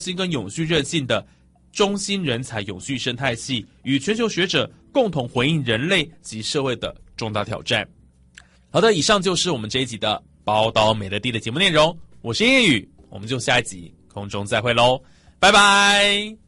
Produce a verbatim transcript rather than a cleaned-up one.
新跟永续韧性的中心人才永续生态系，与全球学者共同回应人类及社会的重大挑战。好的，以上就是我们这一集的宝岛美乐蒂的节目内容。我是叶宇，我们就下一集空中再会喽，拜拜。